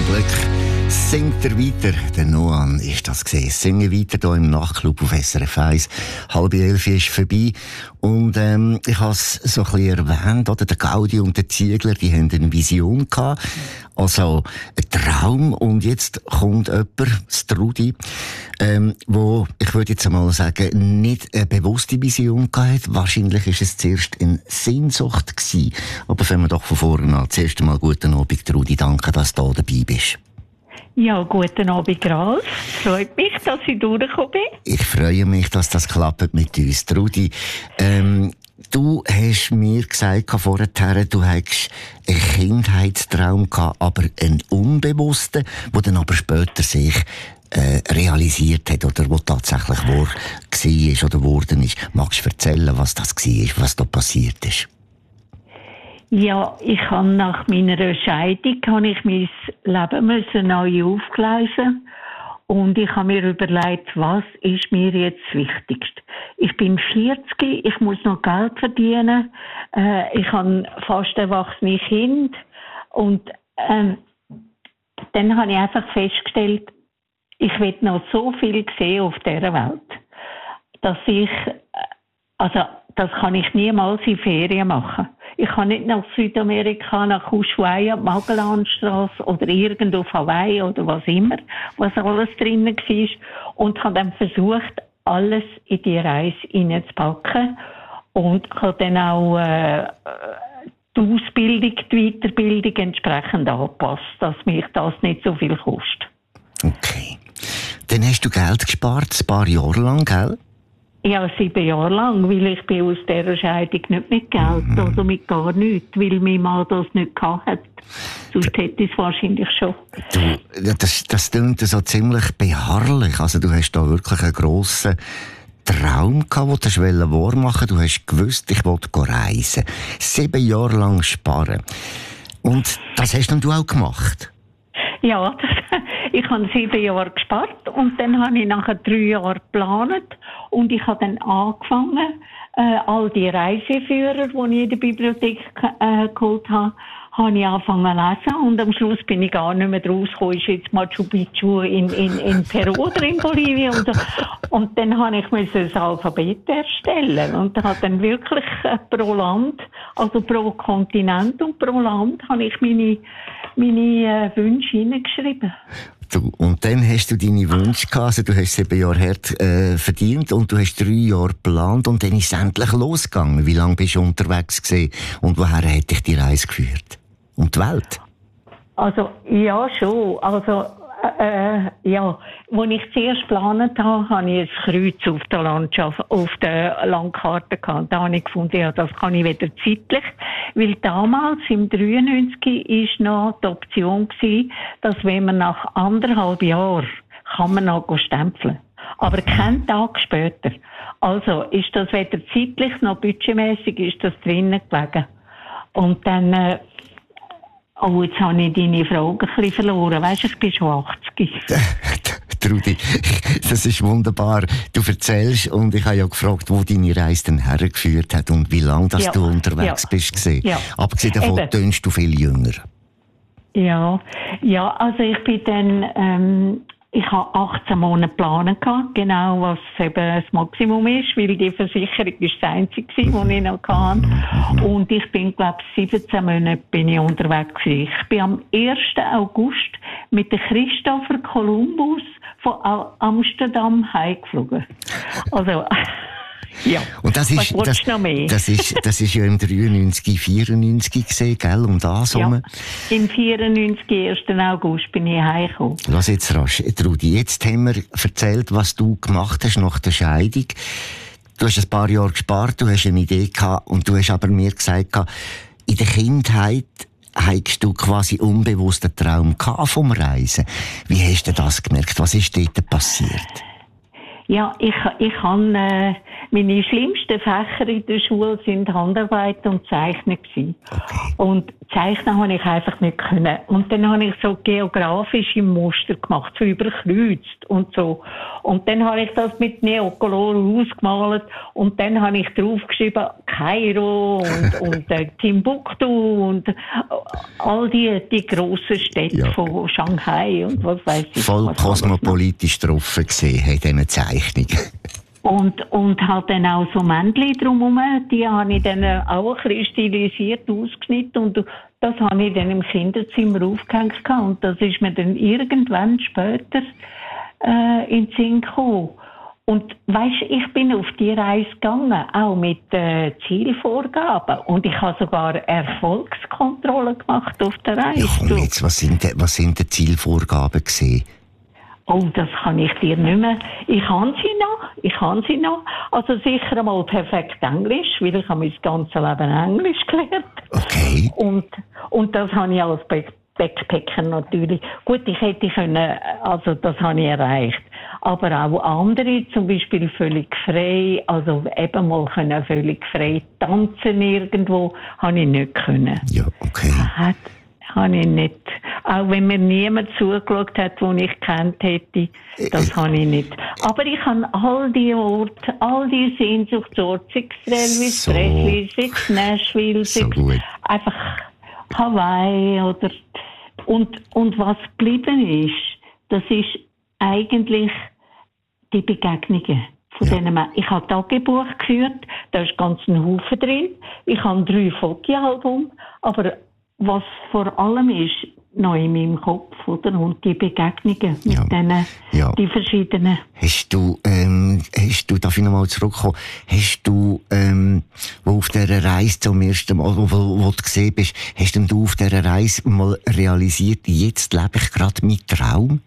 Glück singt er weiter. Der Noan ist das gesehen. Singen weiter hier im Nachtclub auf SRF 1. 10:30 ist vorbei. Und ich habe es so ein bisschen erwähnt, oder? Der Gaudi und der Ziegler, die haben eine Vision gehabt. Also ein Traum. Und jetzt kommt jemand, das Trudi, wo, ich würde jetzt einmal sagen, nicht eine bewusste Vision gehabt hat. Wahrscheinlich ist es zuerst eine Sehnsucht gewesen. Aber fangen wir doch von vorne an. Zuerst einmal guten Abend, Trudi. Danke, dass du da dabei bist. Ja, guten Abend, Ralf. Freut mich, dass ich durchgekommen bin. Ich freue mich, dass das klappt mit uns. Trudi, du hast mir gesagt vorher, du hättest einen Kindheitstraum gehabt, aber einen unbewussten, der dann aber später sich realisiert hat oder wo tatsächlich wahr war oder geworden ist. Magst du erzählen, was das war, was da passiert ist? Ja, ich habe nach meiner Scheidung mein Leben neu aufgleisen und ich habe mir überlegt, was ist mir jetzt das Wichtigste. Ich bin 40, ich muss noch Geld verdienen, ich habe fast erwachsene Kinder und dann habe ich einfach festgestellt, ich will noch so viel sehen auf dieser Welt, dass das kann ich niemals in Ferien machen. Ich kann nicht nach Südamerika, nach Ushuaia, Magellanstrasse oder irgendwo auf Hawaii oder was immer, was alles drinnen war. Und habe dann versucht, alles in die Reise hineinzupacken. Und habe dann auch die Ausbildung, die Weiterbildung entsprechend angepasst, dass mich das nicht so viel kostet. Okay. Dann hast du Geld gespart, ein paar Jahre lang, gell? Ja, 7 Jahre lang, weil ich bin aus dieser Scheidung nicht mit Geld, also mit gar nichts, weil mein Mann das nicht gehabt hat. Sonst hätte ich es wahrscheinlich schon. Das klingt so ziemlich beharrlich. Also du hast da wirklich einen grossen Traum gehabt, den du wahr machen. Du hast gewusst, ich wollte reisen. 7 Jahre lang sparen. Und das hast dann du auch gemacht? Ja, ich habe 7 Jahre gespart und dann habe ich nachher 3 Jahre geplant und ich habe dann angefangen, all die Reiseführer, die ich in der Bibliothek geholt habe, habe ich angefangen zu lesen und am Schluss bin ich gar nicht mehr rausgekommen, ist jetzt Machu Picchu in Peru oder in Bolivien und so. Und dann habe ich ein Alphabet erstellen und habe dann wirklich pro Land, also pro Kontinent und pro Land, habe ich meine Wünsche hineingeschrieben. Und dann hast du deine Wünsche gehabt, also du hast 7 Jahre hart verdient und du hast 3 Jahre geplant und dann ist es endlich losgegangen. Wie lange bist du unterwegs gewesen und woher hat dich die Reise geführt? Um die Welt? Also, ja, schon. Also, ja. Als ich zuerst geplant habe, habe ich ein Kreuz auf der Landschaft, auf der Landkarte gehabt. Da habe ich gefunden, ja, das kann ich wieder zeitlich. Weil damals, im 93, ist noch die Option gewesen, dass wenn man nach 1,5 Jahren kann man noch stempeln. Aber keinen Tag später. Also, ist das weder zeitlich noch budgetmässig, ist das drinnen gelegen. Und dann, oh, jetzt habe ich deine Frage ein bisschen verloren. Weisst du, ich bin schon 80. Trudi, das ist wunderbar. Du erzählst und ich habe ja gefragt, wo deine Reise denn hergeführt hat und wie lange du unterwegs bist. Ja. Abgesehen davon tönst du viel jünger. Ja, also ich bin dann... ich habe 18 Monate geplant, genau was eben das Maximum ist, weil die Versicherung ist das Einzige, die ich noch hatte. Und ich bin, glaube ich, 17 Monate bin ich unterwegs gewesen. Ich bin am 1. August mit dem Christopher Columbus von Amsterdam heimgeflogen. Also... Ja. Und das ist ja im 93, 94 gesehen, gell? Um das herum. Ja. Im 94, 1. August bin ich heimgekommen. Lass jetzt rasch, Trudi. Jetzt haben wir erzählt, was du gemacht hast nach der Scheidung. Du hast ein paar Jahre gespart, du hast eine Idee gehabt und du hast aber mir gesagt, in der Kindheit hattest du quasi unbewusst einen Traum vom Reisen. Wie hast du das gemerkt? Was ist dort passiert? Ja, ich habe meine schlimmsten Fächer in der Schule sind Handarbeit und Zeichnen gewesen. Okay. Und Zeichnen habe ich einfach nicht können. Und dann habe ich so geografische Muster gemacht, so überkreuzt und so. Und dann habe ich das mit Neocolor ausgemalt und dann habe ich draufgeschrieben Kairo und Timbuktu und all die grossen Städte von Shanghai und was weiß ich. Voll kosmopolitisch drauf gesehen, in diesen Zeichnungen. Und halt dann auch so Männchen drumherum, die habe ich dann auch ein bisschen stilisiert ausgeschnitten und das habe ich dann im Kinderzimmer aufgehängt und das ist mir dann irgendwann später in den Sinn gekommen. Und weisst, ich bin auf die Reise gegangen, auch mit Zielvorgaben. Und ich habe sogar Erfolgskontrollen gemacht auf der Reise. Ja, komm jetzt, was sind die Zielvorgaben gewesen? Oh, das kann ich dir nicht mehr. Ich kann sie noch. Also sicher einmal perfekt Englisch, weil ich habe mein ganzes Leben Englisch gelernt. Okay. Und das habe ich als Backpacker natürlich. Gut, ich hätte können, also das habe ich erreicht. Aber auch andere, zum Beispiel völlig frei, also eben mal können völlig frei tanzen irgendwo, habe ich nicht können. Ja, okay. Habe ich nicht. Auch wenn mir niemand zugeschaut hat, den ich kennt hätte, das habe ich nicht. Aber ich habe all die Orte, all die Sehnsuchtsorte, sei es Elvis Presley, sei es Nashville, sei es einfach Hawaii oder und was geblieben ist, das ist eigentlich die Begegnungen von denen Menschen. Ich habe Tagebuch geführt, da ist ganz ein Haufen drin. Ich habe 3 Fotoalbum, aber was vor allem ist, noch in meinem Kopf, oder? Und die Begegnungen mit denen, die verschiedenen. Hast du, darf ich nochmal zurückkommen, wo auf dieser Reise zum ersten Mal, wo du gesehen bist, hast du auf dieser Reise mal realisiert, jetzt lebe ich gerade meinen Traum?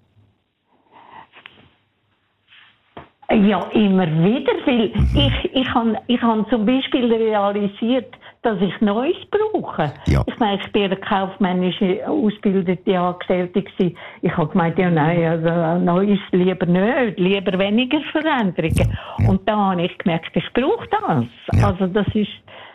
Ja, immer wieder, weil ich habe zum Beispiel realisiert, dass ich Neues brauche. Ja. Ich meine, ich bin eine kaufmännische ausgebildete Angestellte gewesen. Ich habe gemeint, ja nein, also Neues lieber nicht, lieber weniger Veränderungen. Ja. Und da habe ich gemerkt, ich brauche das. Ja. Also das ist...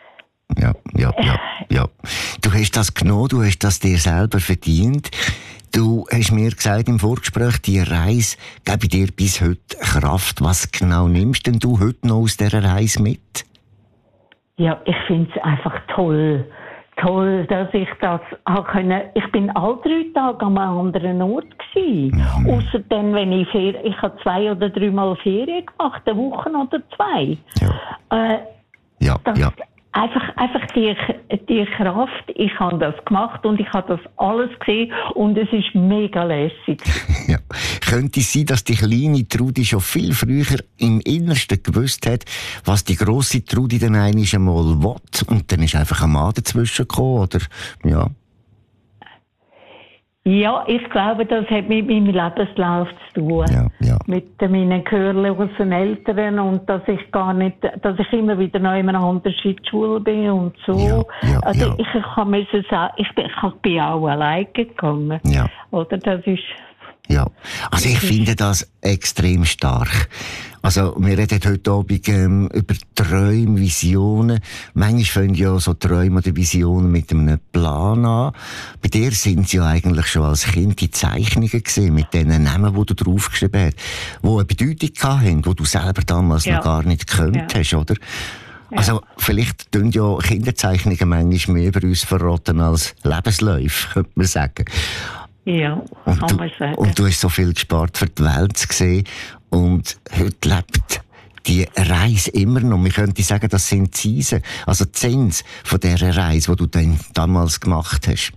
Ja. Du hast das genommen, du hast das dir selber verdient. Du hast mir gesagt im Vorgespräch, die Reise gebe dir bis heute Kraft. Was genau nimmst denn du heute noch aus dieser Reise mit? Ja, ich finde es einfach toll. Toll, dass ich das auch können. Ich bin alle 3 Tage an einem anderen Ort gewesen. Ausser dann, wenn ich habe 2 oder 3 Mal Ferien gemacht, eine Woche oder 2. Ja. Einfach die Kraft, ich habe das gemacht und ich habe das alles gesehen und es ist mega lässig. Ja. Könnte es sein, dass die kleine Trudi schon viel früher im Innersten gewusst hat, was die grosse Trudi dann einmal will und dann ist einfach ein Mann dazwischen gekommen, oder? Ja. Ja, ich glaube, das hat mit meinem Lebenslauf zu tun. Ja. Mit meinen gehörlosen Eltern und dass ich immer wieder noch in einer anderen Schule bin und so. Also ich kann sagen, ich bin auch alleine gegangen. Ja. Oder das ist... Ja, also ich finde das extrem stark. Also wir reden heute Abend über Träume, Visionen. Manchmal fangen ja so Träume oder Visionen mit einem Plan an. Bei dir sind es ja eigentlich schon als Kind die Zeichnungen gewesen, mit den Namen, die du draufgeschrieben hast, die eine Bedeutung hatten, die du selber damals noch gar nicht gekannt hast, oder? Ja. Also vielleicht tun ja Kinderzeichnungen manchmal mehr über uns verraten als Lebensläufe, könnte man sagen. Ja, kann man sagen. Und du hast so viel gespart, für die Welt zu sehen. Und heute lebt die Reise immer noch. Wir könnten sagen, das sind Zinsen. Also die Zins von dieser Reise, die du dann damals gemacht hast.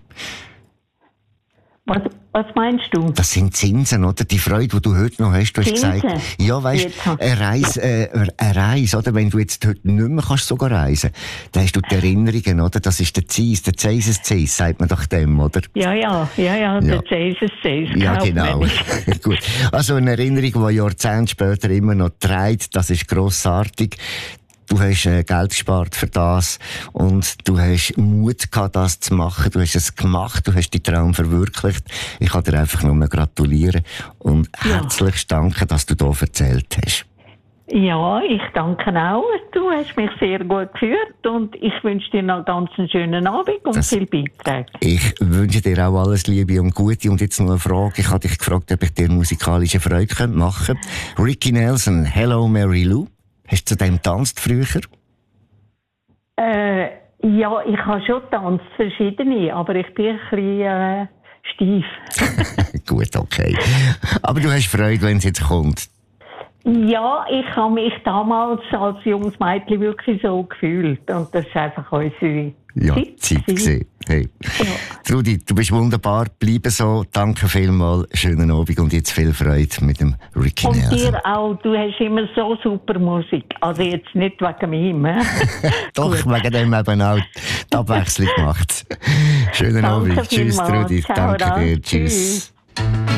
Was meinst du? Das sind Zinsen, oder? Die Freude, die du heute noch hast. Du hast Zinsen? gesagt, ja, weisst, eine Reise, oder? Wenn du jetzt heute nicht mehr kannst sogar reisen, dann hast du die Erinnerungen, oder? Das ist der Zeiss, sagt man doch dem, oder? Ja, der Zeiss. Ja, genau. Gut. Also eine Erinnerung, die Jahrzehnte später immer noch trägt, das ist grossartig. Du hast Geld gespart für das und du hast Mut gehabt, das zu machen. Du hast es gemacht, du hast deinen Traum verwirklicht. Ich kann dir einfach nur gratulieren und herzlich danken, dass du hier erzählt hast. Ja, ich danke auch. Du hast mich sehr gut geführt und ich wünsche dir noch ganz einen schönen Abend und viel Beiträge. Ich wünsche dir auch alles Liebe und Gute. Und jetzt noch eine Frage. Ich habe dich gefragt, ob ich dir musikalische Freude machen könnte. Ricky Nelson, Hello Mary Lou. Hast du zu dem getanzt früher? Ja, ich habe schon getanzt, verschiedene, aber ich bin ein bisschen steif. Gut, okay. Aber du hast Freude, wenn es jetzt kommt. Ja, ich habe mich damals als junges Mädchen wirklich so gefühlt. Und das ist einfach unsere Zeit gewesen. Hey. Ja. Trudi, du bist wunderbar. Bleibe so. Danke vielmals. Schönen Abend und jetzt viel Freude mit dem Ricky Nelson. Und dir auch. Du hast immer so super Musik. Also jetzt nicht wegen mir. Doch, wegen dem eben auch die Abwechslung macht. Schönen Abend. Tschüss, Trudi. Danke dir. Tschüss.